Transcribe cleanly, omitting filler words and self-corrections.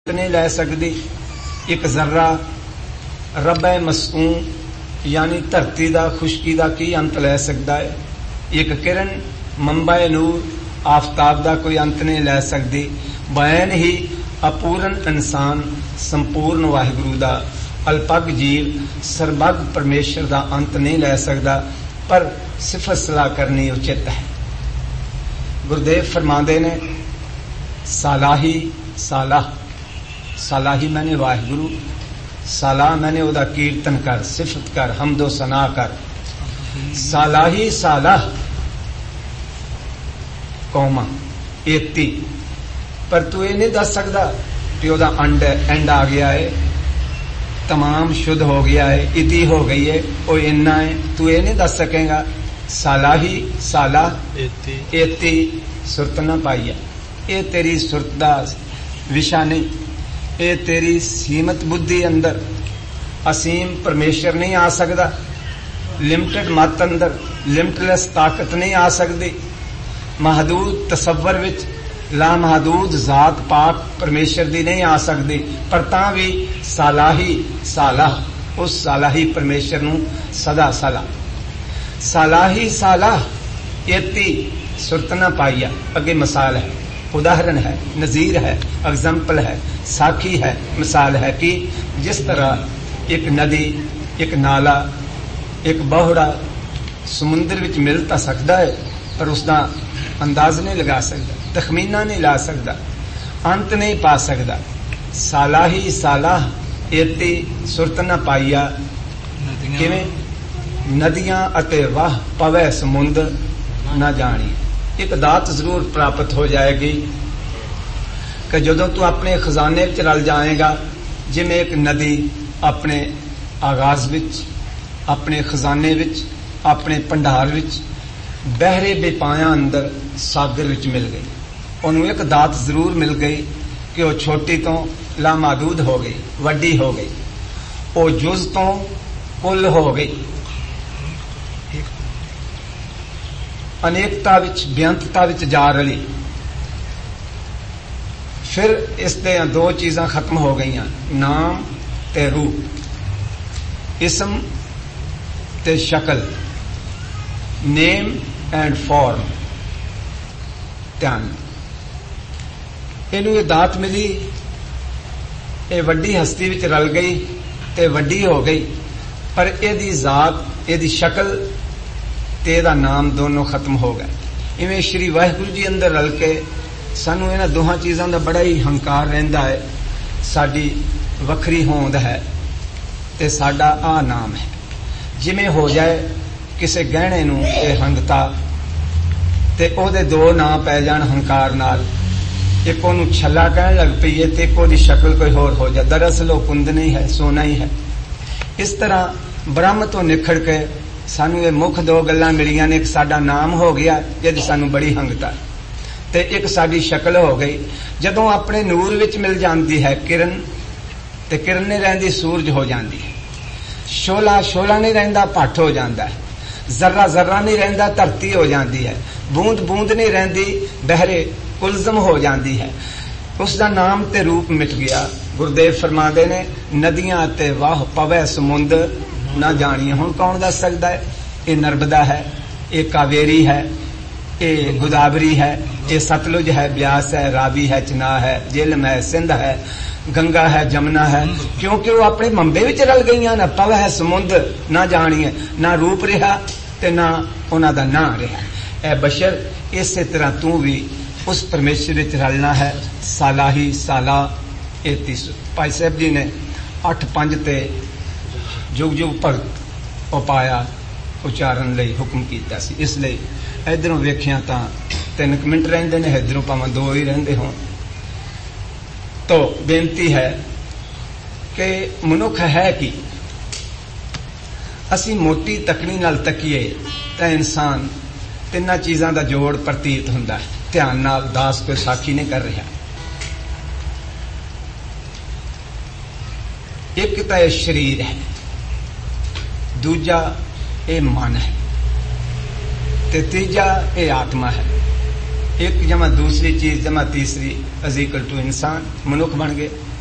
नहीं लै सकती। एक जर्रा रब्बे मसूम यानी धरती दा खुशकी दा की अंत लै सकता है। एक किरण मंबाए नूर आफताब दा कोई अंत नहीं लै सकती। बैन ही अपूर्ण इंसान संपूर्ण वाहिगुरू दा अल्पग जीव सरबग परमेश्वर दा अंत नहीं लै सकता, पर सिफत सलाह करनी उचित है। गुरुदेव फरमाते ने सालाही सालाह, सालाही मैंने वाहिगुरू, सालाह मैंने ओदा कीर्तन कर, सिफत कर, हमदो सना कर। सालाही सालाह कौमा एती, पर तू ये नहीं दस सकता कि ओदा एंड आ गया है, तमाम शुद्ध हो गया है, इति हो गई है, वो इन्ना है, तू ये नहीं दस सकेगा। सालाही सालाह एती सुरत न पाइया, ये तेरी सुरत दा विशा नहीं, ये तेरी सीमित बुद्धि अंदर असीम परमेश्वर नहीं आ सकता। लिमिटेड मत अंदर लिमिटलेस ताकत नहीं आ सकती। महदूद तसव्वर विच ला महदूद जात पाक परमेश्वर दी नहीं आ सकती, पर तां भी सालाही सालाह, उस सालाही परमेश्वर नूं सदा सला। सालाही सालाह एती सुरत न पाइया। अगे मिसाल है, उदाहरण है, नजीर है, एग्जाम्पल है, साखी है, मिसाल है कि जिस तरह एक नदी, एक नाला, एक बहुड़ा समुद्र विच मिल तो सकता है, पर उसका अंदाज नहीं लगा सकता, तखमीना नहीं ला सकता, अंत नहीं पा सकता। सालाही सालाह एती सुरत न पाइया। किवें नदियां अते वाह पवै समुद्र न जानी। एक दात जरूर प्राप्त हो जाएगी कि जदों तू अपने खजाने च रल जाएगा, जिमें एक नदी अपने आगाज विच, अपने खजाने विच, अपने भंडार विच बहरे बेपाया अंदर सागर विच मिल गई। उन्होंने एक दात जरूर मिल गई कि वह छोटी तो लामादूद हो गई, वड्डी हो गई, वो जुज तो कुल हो गई, अनेकता विच बेअंतता विच जा रली। फिर इस दे दो चीजां खत्म हो गई, नाम ते रूप, इसम ते शक्ल, नेम एंड फॉर्म। ध्यान, इनू ये दात मिली, ये वड्डी हस्ती विच रल गई ते वड्डी हो गई, पर एदी जात, एदी शक्ल ते एदा नाम दोनों खत्म हो गए। इवें श्री वाहिगुरू जी अंदर रल के सानू इन्हां दोहां चीजां दा बड़ा ही हंकार रहिंदा है। साडी वखरी होंद है ते साडा आ नाम है। जिवें हो जाए किसे गहणे नूं ए हंगता ते ओदे दो नाम पै जाण हंकार नाल, एक ओनू छला कहण लग पईए ते एक ओदी शक्ल कोई होर हो जाए, दरअसल वो कुंद नहीं है, सोना ही है। इस तरह ब्रह्म तो निखड़ के सानू ये मुख दो गल्लां मिलियां ने, एक साडा नाम हो गया जिहदी सानू बड़ी हंगता, ते एक साडी शक्ल हो गई। जदों अपने नूर विच मिल जाती है किरण, ते किरण नहीं रहिंदी, सूरज हो जाती है। शोला शोला नहीं रहिंदा, पट हो जाता है। जर्रा जर्रा नहीं रहिंदा, धरती हो जाती है। बूंद बूंद नहीं रहिंदी, बहरे उलझम हो जाती है। उसका नाम ते रूप मिट गया। गुरुदेव फरमाते ने नदियां ते वाह पवै समुद्र ना जानिए। हुण कौन दस सकता है? ये नर्मदा है, ये कावेरी है, ये गोदावरी है, ये सतलुज है, ब्यास है, रावी है, चनाह है, झेलम है, सिंध है, गंगा है, जमुना है, क्योंकि वो अपने मंबे विच रल गई ना। पव है समुद्र ना जानिए, ना रूप रहा ते ना उन्हां दा नां रहा। ए बशर, इसे तरह तू भी उस परमेश्वर विच रलना है। सालाही साला एती। भाई साहब जी ने 8-5 ते जुग जुग भगत उपाया उचारण लई हुक्म कीता सी। इसलिए इधरों वेखिया तां 3 मिनट रहिंदे ने, इधरों भावें 2 ही रहिंदे होण। तो बेनती है कि मनुख है कि असी मोटी तकनी नाल तकीए तां इंसान तिन्हां चीजां दा जोड़ प्रतीत हुंदा है। ध्यान नाल दास कोई साखी नहीं कर रहा। एक तो यह शरीर है, दूजा ये मन है, ते तीजा ये आत्मा है। एक जमा दूसरी चीज जमा तीसरी इज इक्वल टू इंसान, मनुख बन गए।